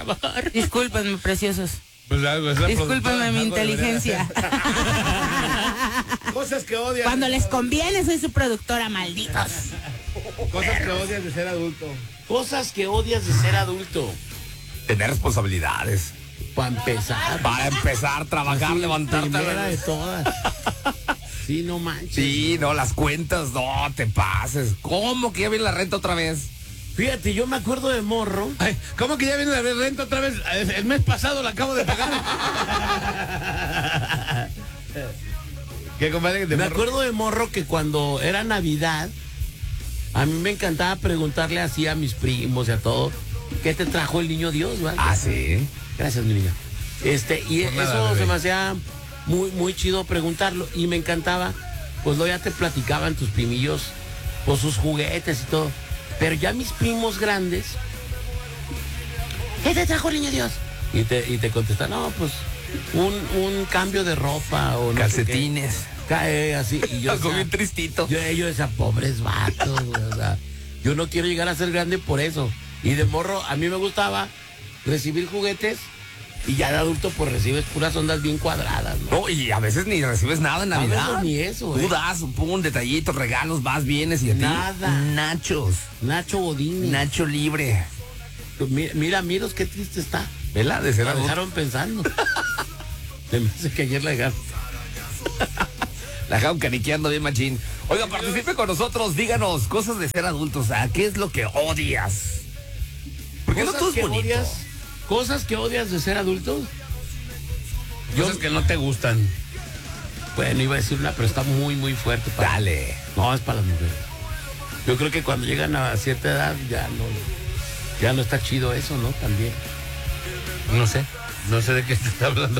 trabajar. Discúlpenme, preciosos. Pues algo es la Discúlpenme mi inteligencia. Cosas que odias. Cuando les conviene, soy su productora, malditos. Cosas que odias de ser adulto. Cosas que odias de ser adulto. Tener responsabilidades. Para empezar, trabajar, así, levantarte. primera de todas. Sí, no manches. Sí, no, las cuentas, no te pases. ¿Cómo que ya viene la renta otra vez? Fíjate, yo me acuerdo de morro. Ay, ¿cómo que ya viene la renta otra vez? El mes pasado la acabo de pagar. ¿Qué, compadre? Me acuerdo de morro que cuando era Navidad, a mí me encantaba preguntarle así a mis primos y a todo, ¿qué te trajo el niño Dios, ¿vale? Ah, sí. Gracias, mi niña. Y Por nada, eso bebé. se me hacía muy, muy chido preguntarlo. Y me encantaba, pues luego ya te platicaban tus primillos, pues sus juguetes y todo. Pero ya mis primos grandes, ¿qué te trajo el niño Dios? Y te contestan, no, pues un cambio de ropa o no sé qué. Calcetines. Cae así. Y yo, Algo bien tristito. yo decía, pobres vatos, güey, o sea, yo no quiero llegar a ser grande por eso. Y de morro, a mí me gustaba recibir juguetes y ya de adulto pues recibes puras ondas bien cuadradas, ¿no? No, y a veces ni recibes nada en A veces Navidad. ni eso, Tú das un detallito, regalos, vas, vienes y a ti. Nada. Nachos. Nacho Godín. Nacho libre. Mira, miros qué triste está. ¿Verdad? De ser La adulto. dejaron pensando. Se me hace que ayer la dejaron. La dejaron caniqueando bien machín. Oiga, participe con nosotros, díganos cosas de ser adultos. ¿Qué es lo que odias? Porque no todo es bonito. Cosas que odias de ser adulto. Cosas que no te gustan. Bueno, iba a decir una, pero está muy, muy fuerte. Dale. No, es para las mujeres. Yo creo que cuando llegan a cierta edad ya no está chido eso, ¿no? También. No sé de qué te está hablando.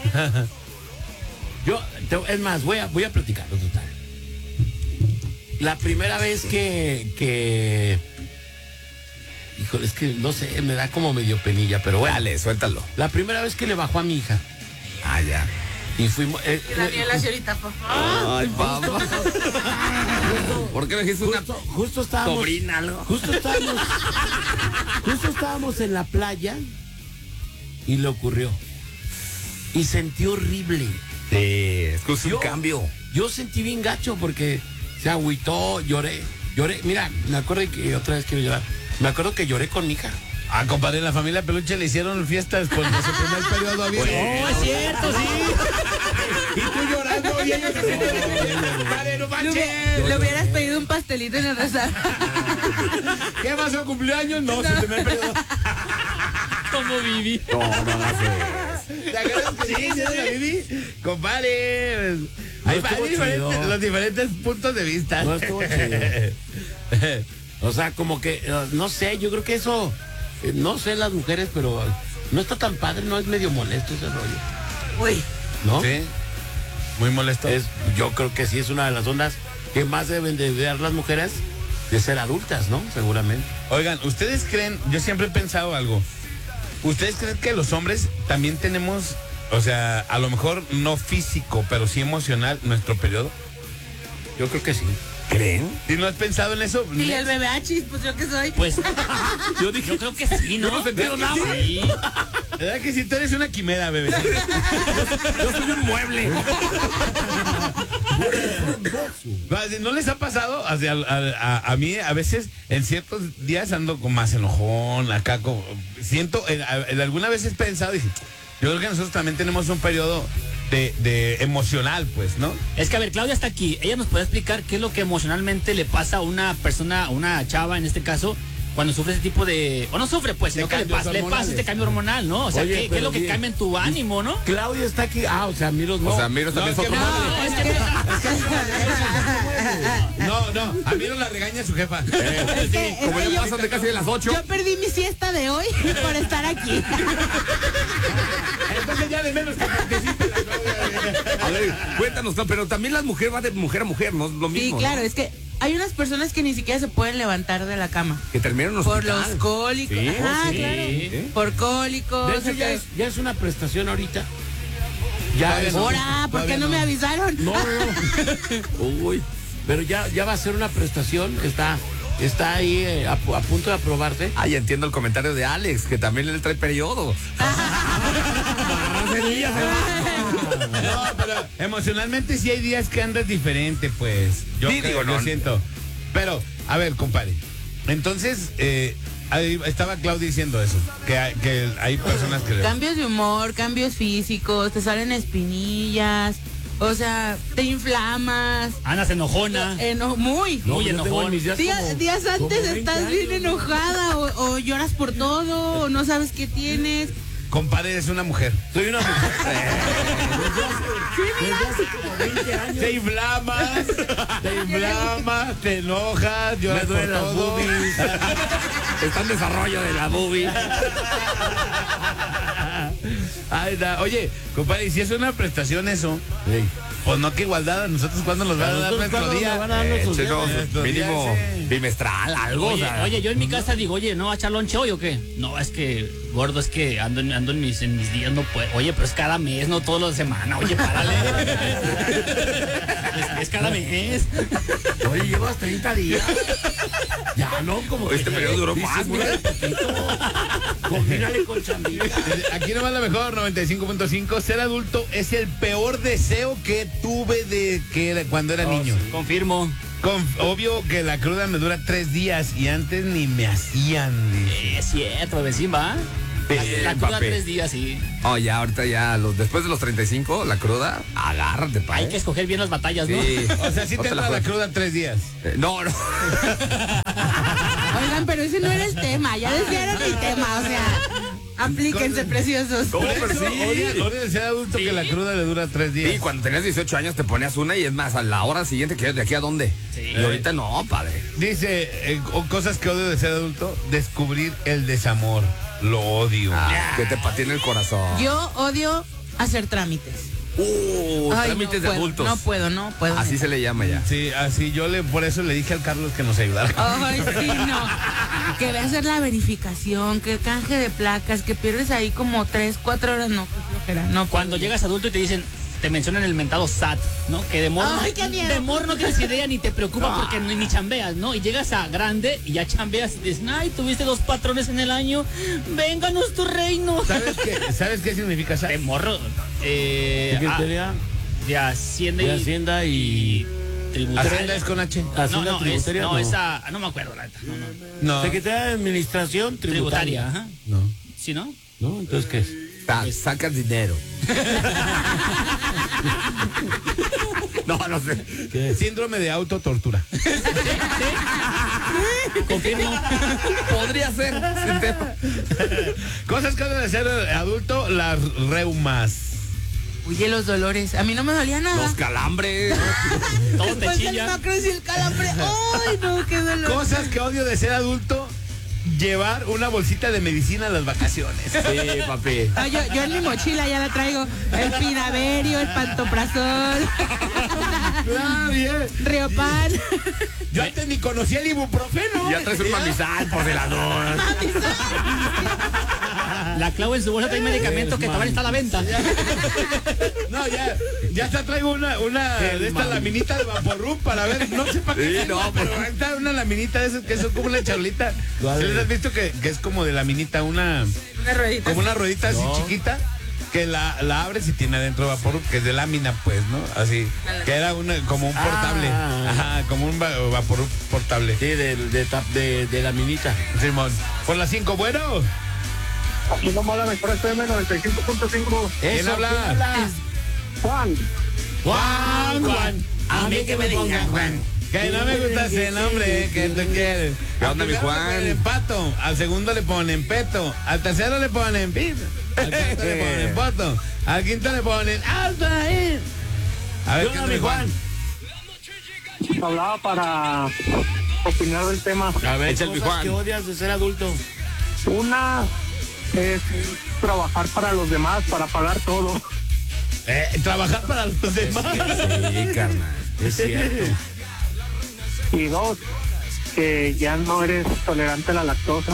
Es más, voy a platicarlo total. La primera vez que híjole, es que no sé, me da como medio penilla, pero bueno. Dale, suéltalo. La primera vez que le bajó a mi hija Ah, ya. y fuimos. La señorita, papá. Ay, papá. ¿Por qué me dijiste una Justo estábamos. sobrina, algo? Justo estábamos en la playa y le ocurrió. Y sentí horrible. Sí, es que es un Yo- cambio. Yo sentí bien gacho porque se agüitó, lloré. Mira, me acuerdo que otra vez quiero llorar. Me acuerdo que lloré con mi hija. Ah, compadre, en la familia Peluche le hicieron fiesta después de su primer periodo abierto. Oh, es cierto, sí. Y tú llorando y ella compadre, no manches. Le hubieras pedido un pastelito en el restaurante. ¿Qué pasó, cumpleaños? No, su primer periodo. Como viví. No hagas eso. ¿Te acuerdas que sí, sí, la viví? Compadre, hay estuvo diferentes, chido. los diferentes puntos de vista. No estuvo chido. O sea, como que, no sé, yo creo que eso, no sé las mujeres, pero no está tan padre, no es medio molesto ese rollo. Uy. ¿No? Sí, muy molesto. Yo creo que sí es una de las ondas que más deben de ver las mujeres de ser adultas, ¿no? Seguramente. Oigan, ¿ustedes creen? Yo siempre he pensado algo. ¿Ustedes creen que los hombres también tenemos, o sea, a lo mejor no físico, pero sí emocional, nuestro periodo? Yo creo que sí. ¿Creen? ¿Y no has pensado en eso? Y el bebé achis, pues yo que soy. Pues yo creo que sí, ¿no? Yo no sentí nada. Sí. ¿Verdad que si tú eres una quimera, bebé? Yo soy un mueble. ¿No les ha pasado? O sea, a mí a veces en ciertos días ando con más enojón, acá siento, alguna vez he pensado, dije, yo creo que nosotros también tenemos un periodo de emocional, pues, ¿no? Es que, a ver, Claudia está aquí. Ella nos puede explicar qué es lo que emocionalmente le pasa a una persona, a una chava en este caso, cuando sufre ese tipo de... O no sufre, pues, sino que le cambios pasa hormonales. este cambio hormonal, ¿no? O sea, Oye, ¿qué es pero lo que bien. cambia en tu ánimo, no? Claudia está aquí. O sea, Miros no. O sea, mira, también No, son que como- no. Es que No, a mí no la regaña su jefa. Es que Como ya yo- pasan de casi de las 8. Yo perdí mi siesta de hoy por estar aquí. Entonces ya de menos que participe la Claudia. A ver, cuéntanos, no, pero también las mujeres van de mujer a mujer, ¿no? Lo Sí, mismo. claro, ¿no? es que hay unas personas que ni siquiera se pueden levantar de la cama. Que terminan en un Por hospital. los cólicos. Sí, Ajá, sí. claro. ¿Eh? Por cólicos. De hecho, ya es una prestación ahorita. Ya es. Ahora, ¿por qué no me avisaron? No. Uy. Pero ya va a ser una prestación. Está está ahí a punto de aprobarse. Ay, entiendo el comentario de Alex, que también él trae periodo. No, pero emocionalmente sí hay días que andas diferente, pues. Yo, Sí, digo, yo no. siento. Pero, a ver, compadre. Entonces, ahí estaba Claudia diciendo eso. Que hay personas que... Cambios de humor, cambios físicos, te salen espinillas, o sea, te inflamas. Andas enojona. Muy. Muy yo tengo enojón. mis días Días como antes 20 estás bien años, ¿no? enojada o lloras por todo o no sabes qué tienes. Compadre, es una mujer. Soy una mujer. Desde hace como 20 años. Te inflamas, te enojas, lloras Me por duelen las todo. boobies. Está en desarrollo de la boobie. Ay, oye, compadre, ¿y si es una prestación eso? Pues no, que igualdad, a nosotros cuándo nos van a dar nuestro día. Van a dar nuestros días? Checo, Estos mínimo días, sí. bimestral, algo. Oye, o sea. oye, yo en mi casa digo, oye, ¿no va a echar lonche hoy o qué? No, es que, gordo, es que ando en mis días, no puedo. Oye, pero es cada mes, no todos los de semana. Oye, párale. es cada mes. Oye, llevas 30 días. Ya, no, como Este periodo duró más, güey. Combínale con chambita. Aquí nomás la mejor, 95.5. Ser adulto es el peor deseo que tuve cuando era niño. Confirmo. Obvio que la cruda me dura 3 días y antes ni me hacían. Dice. Es cierto, vecino, ¿va? La cruda papi. 3 días, sí. Oh, ya, ahorita ya, después de los 35, la cruda, agárrate, pa. Hay que escoger bien las batallas, ¿no? Sí. O sea, sí No te te la entra la juegues. cruda 3 días. No, no. Oigan, pero ese no era el tema, ya desviaron el tema, o sea, aplíquense, preciosos. ¿Cómo? Pero sí. Odia el ser adulto que la cruda le dura 3 días. Sí, cuando tenías 18 años te ponías una y es más, a la hora siguiente, que ¿de aquí a dónde? Sí. Y ahorita no, padre. Dice, cosas que odio de ser adulto, descubrir el desamor. Lo odio. Que te patina el corazón. Yo odio hacer trámites. Ay, Trámites no de puedo, adultos. No puedo. Así se le llama ya. Sí, así por eso le dije al Carlos que nos ayudara. Ay, sí, no. Que ve a hacer la verificación, que el canje de placas, que pierdes ahí como 3, 4 horas, no, qué flojera, no. Cuando llegas adulto y te dicen, te mencionan el mentado SAT, ¿no? Que de morro, Ay, qué miedo. de morro no tienes idea ni te preocupa porque ni chambeas, ¿no? Y llegas a grande y ya chambeas y dices, ay, tuviste 2 patrones en el año, vénganos tu reino. ¿Sabes qué significa SAT? De morro, Secretaría de Hacienda de Hacienda y Tributaria. Hacienda es con H. Hacienda No, Tributaria. no, esa, no me acuerdo, la neta, no. No. Secretaría de Administración Tributaria, Tributaria. ajá. No. ¿Sí, no? ¿No? Entonces, ¿qué es? Sacas dinero. No sé. Síndrome de autotortura. Confirmo. Podría ser. sin tema. Cosas que odio de ser adulto, las reumas. Oye, los dolores. A mí no me dolía nada. Los calambres. Todo te Después del chilla. macro y el calambre. Ay, no, qué dolor. Cosas que odio de ser adulto, llevar una bolsita de medicina a las vacaciones. Sí, papi. Ah, yo en mi mochila ya la traigo. El pinaverio, el pantoprazol, Riopan. Yo antes ni conocía el ibuprofeno. Ya traes un mamizal por de las dos. La clavo en su bolsa trae medicamento que todavía está a la venta. No, ya hasta traigo una de estas laminitas de Vaporub para ver, no sé para qué. Sí, sirva, no, pero ahí está una laminita de esas que son como una charlita. ¿Sí les has visto que es como de laminita, Una ruedita. como una ruedita así chiquita? Que la abres y tiene adentro Vaporub, que es de lámina, pues, ¿no? Así, que era como un portable. Ajá, como un Vaporub portable. Sí, de la minita. Simón. Por las 5, bueno. Aquí nomás la mejor FM 95.5. ¿Quién habla? Juan. Juan. A mí que me digan, Juan. Que no me gusta ese nombre, que tú quieres. ¿Qué onda, Al mi primero Juan? le ponen pato, al segundo le ponen peto, al tercero le ponen pip, al cuarto le ponen poto, al quinto le ponen Altair. A ver, ¿qué onda, mi Juan? Hablaba para opinar del tema. A ver, Echa el cosas Juan. que odias de ser adulto. Una es trabajar para los demás, para pagar todo. Trabajar para los demás. Sí, carnal. Es cierto. Y 2, que ya no eres tolerante a la lactosa.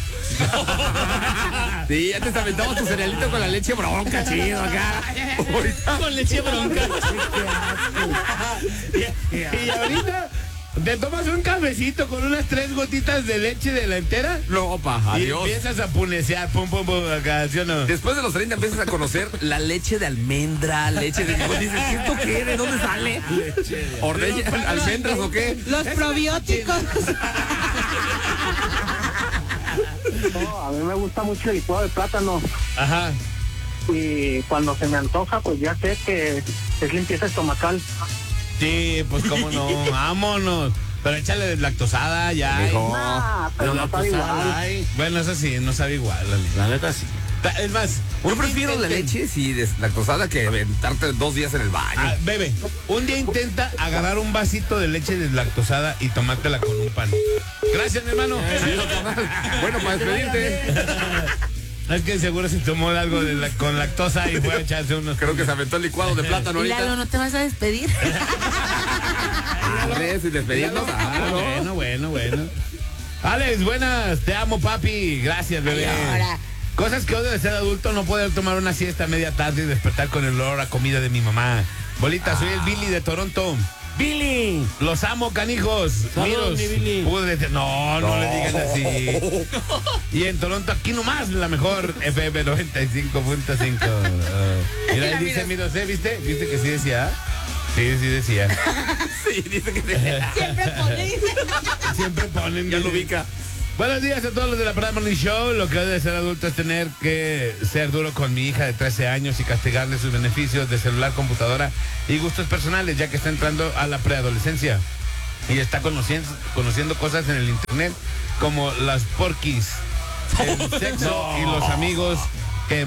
Sí, ya te aventamos tu cerealito con la leche bronca, chido acá. Con leche bronca. Y ahorita Te tomas un cafecito con unas 3 gotitas de leche de la entera. No, pa, Y adiós. empiezas a punecear, pum, pum, pum, acá, ¿sí o no? Después de los 30 empiezas a conocer la leche de almendra, leche de... Dices, ¿esto qué? ¿De dónde sale? ¿Almendras o qué? Los probióticos. No, a mí me gusta mucho el licuado de plátano. Ajá. Y cuando se me antoja, pues ya sé que es limpieza estomacal. Sí, pues cómo no, vámonos. Pero échale lactosada ya. Mijo. Pero no sabe igual. Ay, Bueno, eso sí, no sabe igual. la neta sí. Es más, Yo prefiero la leche si deslactosada que aventarte 2 días en el baño. bebé, un día intenta agarrar un vasito de leche deslactosada y tomártela con un pan. Gracias, mi hermano. Bueno, para despedirte, Es que seguro se tomó algo con lactosa y fue a echarse unos. creo que se aventó el licuado de plátano Y Lalo, ahorita. ¿no te vas a despedir? Arre, sin despedirnos. Bueno. Alex, buenas. Te amo, papi. Gracias, bebé. Ahora. Cosas que odio de ser adulto: no poder tomar una siesta a media tarde y despertar con el olor a comida de mi mamá. Bolita, soy el Billy de Toronto. ¡Billy! Los amo, canijos. Saludos, mi Billy. No le digan así. Y en Toronto, aquí nomás, la mejor FM 95.5. Mira, ahí dice, mira, ¿viste? ¿Viste que sí decía? Sí decía. Sí, dice que Siempre pone, dice. Siempre ponen. ya lo ubica. Buenos días a todos los de la Parada Morning Show. Lo que debe ser adulto es tener que ser duro con mi hija de 13 años y castigarle sus beneficios de celular, computadora y gustos personales, ya que está entrando a la preadolescencia y está conociendo cosas en el internet como las porquis, el sexo y los amigos que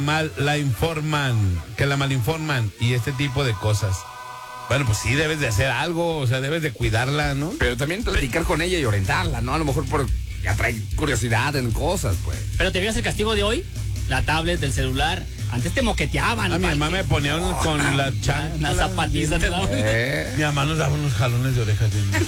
la malinforman y este tipo de cosas. Bueno, pues sí, debes de hacer algo, o sea, debes de cuidarla, ¿no? Pero también platicar con ella y orientarla, ¿no? A lo mejor ya trae curiosidad en cosas, pues. Pero te veías el castigo de hoy, la tablet, el celular. Antes te moqueteaban. A mi mamá me ponía con la chancla. Una zapatiza te daban. Mi mamá nos daba unos jalones de orejas.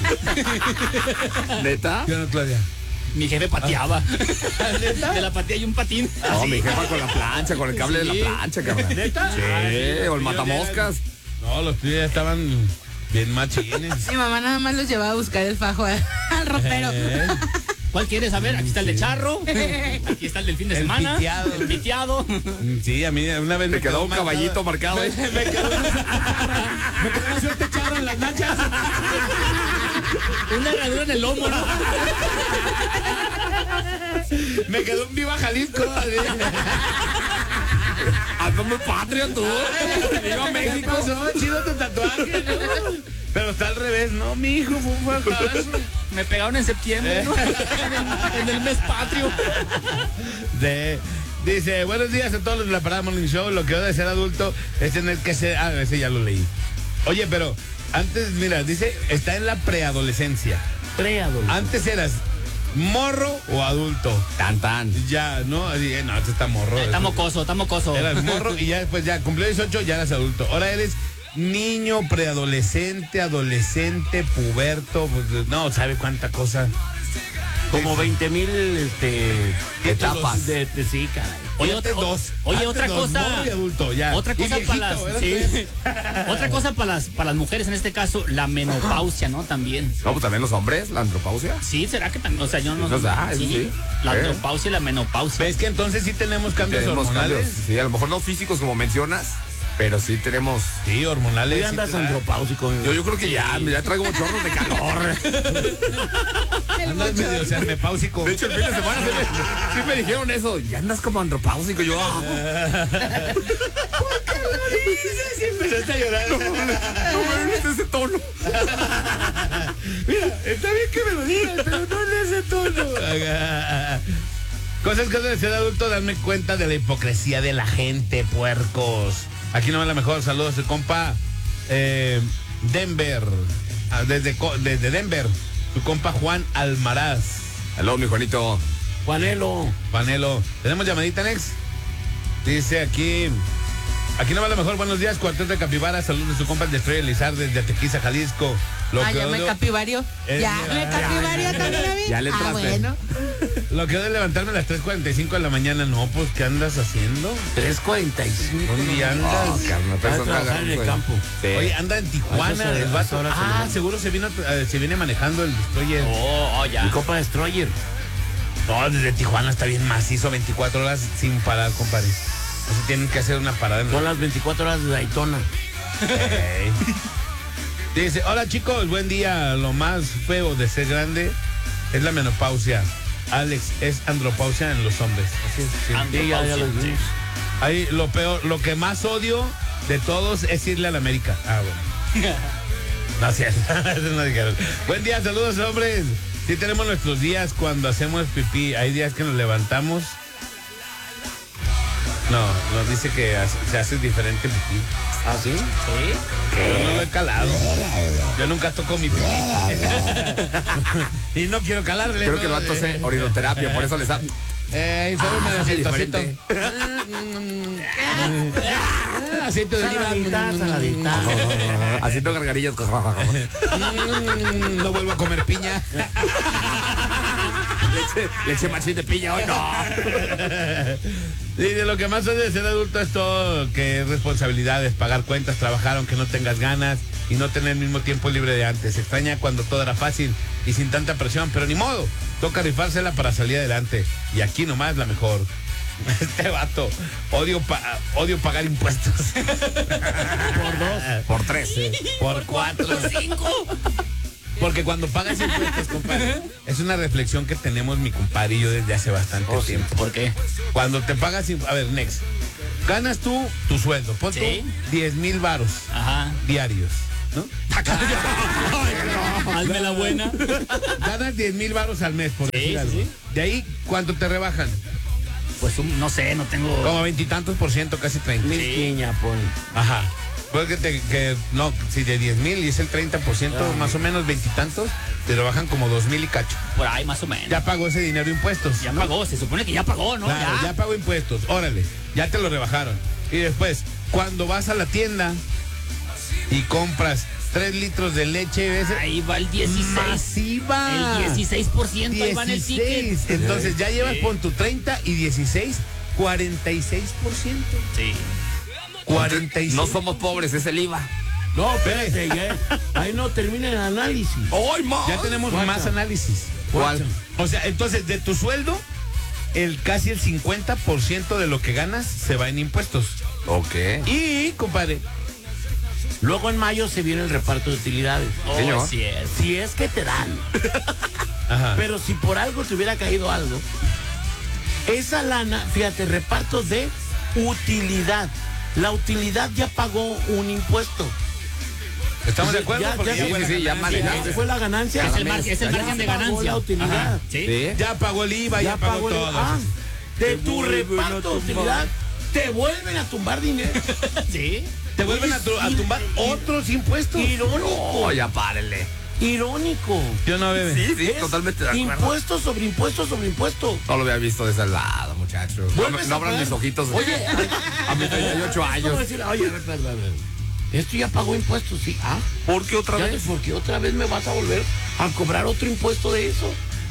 ¿Neta? Yo no, Claudia. Mi jefe pateaba. De la patilla y un patín. No, mi jefa con la plancha, con el cable de la plancha, cabrón. ¿Neta? Sí, o el matamoscas. No, los tuyos ya estaban bien machines. Mi mamá nada más los llevaba a buscar el fajo al ropero. ¿Cuál quieres saber? Aquí está el de charro. Aquí está el del fin de El semana. piteado. El piteado. Sí, a mí una vez Te quedó un caballito marcado. Me quedó una suerte charra en las nachas. Una herradura en el lomo, ¿no? Me quedó un Viva Jalisco. Ando muy patrio tú. Viva ¿Qué México. pasó? Chido tu tatuaje, ¿no? Pero está al revés, no, mi hijo, fue un fracaso. Me pegaron en septiembre, ¿no? En el mes patrio. Dice, buenos días a todos los de la Parada Morning Show. Lo que debe de ser adulto es tener que ser... Ah, ese ya lo leí. Oye, pero antes, mira, dice, está en la preadolescencia. Antes eras morro o adulto. Tan. Ya, ¿no? Así, no, este está morro. Está mocoso, está mocoso. Eras morro y ya después ya cumplió 18, ya eras adulto. Ahora eres niño, preadolescente, adolescente, puberto, pues, no, ¿sabe cuánta cosa? Como 20,000 etapas. Sí, caray. Oye, Antes dos. Oye, Antes otra dos, cosa. morro y adulto, ya. Otra Y cosa viejito, para las. ¿verdad? Sí. Otra cosa para las mujeres en este caso, la menopausia, ¿no? También. No, pues también los hombres, la andropausia. Sí, será que también. O sea, yo no. Eso da, eso sí. La andropausia y la menopausia. ¿Ves que entonces sí tenemos cambios Tenemos hormonales? cambios. Sí, a lo mejor no físicos como mencionas, pero sí tenemos. Sí, hormonales. ¿Qué sí andas te da. andropáusico? Yo creo que ya traigo chorros de calor. Andas medio sermepáusico. De hecho, el fin de semana sí me dijeron eso. Ya andas como andropáusico. Yo, Sí, empezaste a llorar. no me viste ese tono. Mira, está bien que me lo digas, pero no en ese tono. Cosas que de ser adulto, darme cuenta de la hipocresía de la gente, puercos. Aquí no va la mejor, saludos, el compa Denver, desde Denver, su compa Juan Almaraz. Aló, mi Juanito. Juanelo. Panelo, ¿tenemos llamadita, Nex? Dice aquí no va la mejor, buenos días, cuarteto de Capibara, saludos de su compa el Destroyer Lizar desde Tequiza, Jalisco. Ya me capivario. Ya me capivario también a mí. Ya le entraste. bueno. Lo que es de levantarme a las 3:45 de la mañana, no, pues, ¿qué andas haciendo? 3:45. ¿Dónde andas? No, carnal, Vas a eso trabajar en el campo. Sí. Oye, anda en Tijuana, A esas el vato. horas se Ah, viene. seguro se viene manejando el destroyer. Oh, ya. Mi compa Destroyer. No, desde Tijuana está bien macizo, 24 horas sin parar, compadre. Así tienen que hacer una parada en Son las 24 horas de Daytona. Ey. Dice, hola chicos, buen día. Lo más feo de ser grande es la menopausia. Alex, es andropausia en los hombres. Así es, sí. Sí, ya los vimos. Ahí lo peor, lo que más odio de todos es irle a la América. Ah, bueno. No, sí, eso no dijeron. Buen día, saludos hombres. Sí tenemos nuestros días cuando hacemos pipí. Hay días que nos levantamos. No, nos dice que se hace diferente pipí. ¿Ah, sí? Yo no lo he calado. Yo nunca toco mi pipí. Y no quiero calarle. Creo que el vato hace orinoterapia, por eso le está... Infórmame de hace aceitocito. diferente. Aceite de oliva. Saladita. Haciendo gargarillas. No vuelvo a comer piña. Leche machín de piña hoy, no. Sí, de lo que más odio de ser adulto es todo que es responsabilidades, pagar cuentas, trabajar aunque no tengas ganas y no tener el mismo tiempo libre de antes. Se extraña cuando todo era fácil y sin tanta presión, pero ni modo. Toca rifársela para salir adelante. Y aquí nomás la mejor. Este vato, odio pagar impuestos. Por 2. Por 3. Por 4. 5. Porque cuando pagas impuestos, compadre, es una reflexión que tenemos mi compadre y yo desde hace bastante tiempo. ¿Por qué? Cuando te pagas, a ver, next, ganas tú tu sueldo, pon tú Sí. 10,000 varos Ajá. diarios, ¿no? Hazme la buena. Ganas 10,000 varos al mes, por Sí, decir sí, algo. sí. De ahí, ¿cuánto te rebajan? Pues no sé, no tengo. Como 20 y tantos %, casi 30. Mil piña, pon. Ajá. Pues no, si de 10,000 y es el 30%, más o menos 20 y tantos, te rebajan como 2,000 y cacho. Por ahí más o menos. Ya pagó ese dinero de impuestos. Ya pagó, se supone que ya pagó, ¿no? Claro, ya pagó impuestos, órale, ya te lo rebajaron. Y después, cuando vas a la tienda y compras 3 litros de leche, ¿ves? Ahí va el 16. Masiva. El 16%, ahí va en el ticket. 16. Entonces ya llevas con tu 30 y 16, 46%. Sí. 46. No somos pobres, es el IVA. No, espérate, ya. Ahí no termina el análisis. ¡Ay, más! Ya tenemos ¿Cuánto? más análisis. ¿Cuál? O sea, entonces de tu sueldo, casi el 50% de lo que ganas se va en impuestos. Ok. Y, compadre, Luego en mayo se viene el reparto de utilidades. Oh, Señor. sí es. Si es que te dan. ajá. Pero si por algo te hubiera caído algo, esa lana, fíjate, reparto de utilidad. La utilidad ya pagó un impuesto. ¿Estamos de Ya- acuerdo? ya- Porque ya- ya fue la sí, sí, ya ganancia. más- Ya fue la ganancia. Es el margen de pagó ganancia. la utilidad. Ajá, ¿sí? Sí. Ya pagó el IVA, ya pagó el- todo. ah, de Te tu vuelven a reparto de tumbar. utilidad te vuelven a tumbar dinero. Sí. Te vuelven a tumbar otros impuestos. Irónico. Oh, ya párenle. Irónico. Yo no bebe. Sí, sí, Es totalmente de acuerdo. Impuesto sobre impuesto sobre impuesto. No lo había visto de ese lado, muchachos. Vuelves No a abran pagar. mis ojitos. Oye, a mis 38 ¿cómo años. decir? Oye, espera. Esto ya pagó impuestos, sí. Ah, ¿Por qué otra ya vez? porque otra vez me vas a volver a cobrar otro impuesto de eso.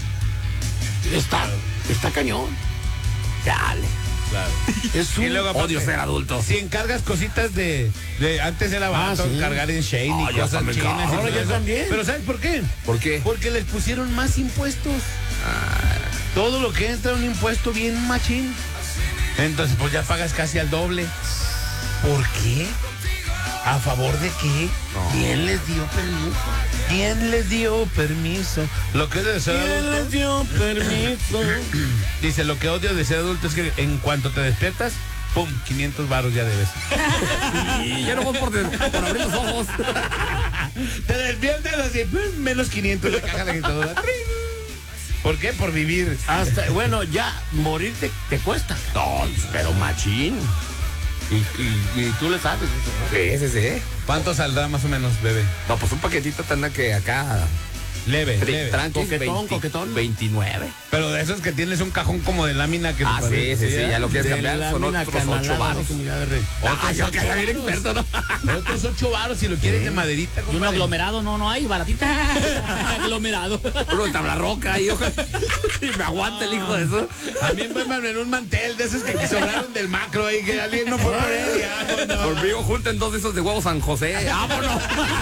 Está cañón. Dale. Claro. Es un Y luego, aparte, Odio ser adulto. si encargas cositas de antes era barato sí. cargar en Shane Ah, y ya cosas también, chinas. y ahora todo ya eso. también. Pero ¿sabes por qué? ¿Por qué? Porque les pusieron más impuestos. Todo lo que entra un impuesto bien machín. Entonces, pues ya pagas casi al doble. ¿Por qué? ¿A favor de qué? ¿Quién les dio permiso? ¿Quién les dio permiso? Lo que odio de ser adulto, dio permiso? dice, lo que odio de ser adulto es que en cuanto te despiertas, pum, 500 varos ya debes. Y ya no voy por abrir los ojos. Te despiertas así, menos 500 la caja registradora. ¿Por qué? Por vivir. Hasta, bueno, ya morirte te cuesta. No, pero machín. Y tú le sabes eso, ¿no? Sí, sí, sí. ¿Cuánto saldrá más o menos, bebé? No, pues un paquetito tanda que acá Leve, leve. Tranqui, Coquetón. 29. Pero de esos que tienes un cajón como de lámina que Ah, te sí, parece, ya lo quieres cambiar, son lámina otros 8 canalada, varos. así como ya de rey. Yo que ya bien experto, ¿no? Otros 8 varos si lo quieres de maderita. Y un compadre. aglomerado, no hay, baratita. Aglomerado. Uno de tabla roca y me aguanta el hijo de eso. También fue en un mantel de esos que sobraron del macro ahí, que alguien no fue por él. Ya, no. Conmigo junten 2 de esos de huevo San José. ¡Vámonos!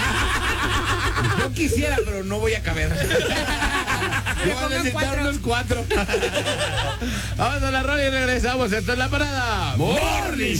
Yo quisiera, pero no voy a caber. Yo voy a necesitar unos 4. Vamos a la radio y regresamos. Esto es La Parada Morning